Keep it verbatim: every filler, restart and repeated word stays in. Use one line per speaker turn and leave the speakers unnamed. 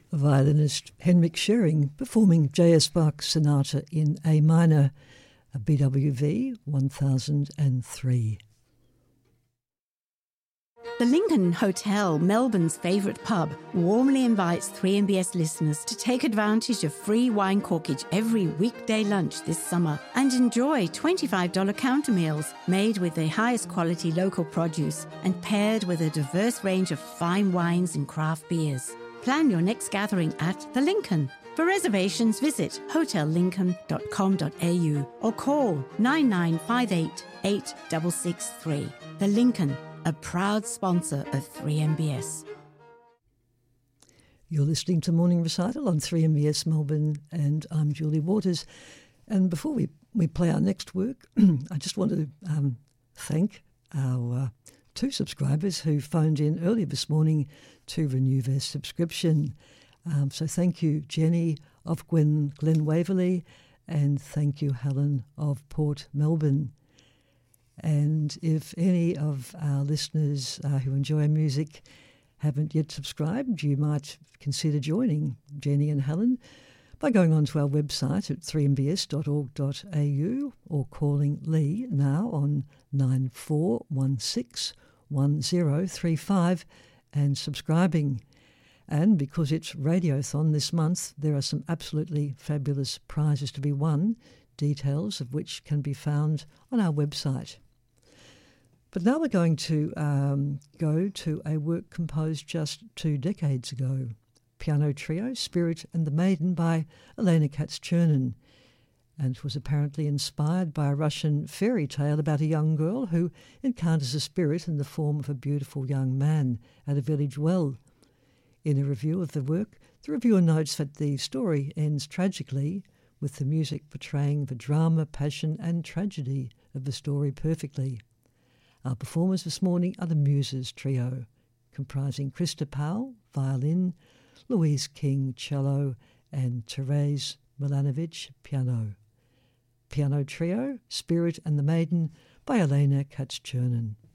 Violinist Henrik Schering performing J S Bach's Sonata in A minor, a B W V one thousand three.
The Lincoln Hotel, Melbourne's favourite pub, warmly invites three M B S listeners to take advantage of free wine corkage every weekday lunch this summer and enjoy twenty-five dollars counter meals made with the highest quality local produce and paired with a diverse range of fine wines and craft beers. Plan your next gathering at The Lincoln. For reservations, visit hotel lincoln dot com dot a u or call nine nine five eight, eight six six three. The Lincoln, a proud sponsor of three M B S.
You're listening to Morning Recital on three M B S Melbourne, and I'm Julie Waters. And before we, we play our next work, I just want to um, thank our uh, two subscribers who phoned in earlier this morning to renew their subscription. Um, so thank you, Jenny of Glen, Glen Waverley, and thank you, Helen of Port Melbourne. And if any of our listeners uh, who enjoy music haven't yet subscribed, you might consider joining Jenny and Helen by going onto our website at three m b s dot org dot a u or calling Lee now on nine four one six one zero three five and subscribing. And because it's Radiothon this month, there are some absolutely fabulous prizes to be won, details of which can be found on our website. But now we're going to um, go to a work composed just two decades ago, piano trio Spirit and the Maiden by Elena Katz-Chernin, and it was apparently inspired by a Russian fairy tale about a young girl who encounters a spirit in the form of a beautiful young man at a village well. In a review of the work, the reviewer notes that the story ends tragically, with the music portraying the drama, passion and tragedy of the story perfectly. Our performers this morning are the Muses Trio, comprising Krista Powell, violin, Louise King, cello, and Therese Milanovic, piano. Piano Trio, Spirit and the Maiden by Elena Katz-Chernin.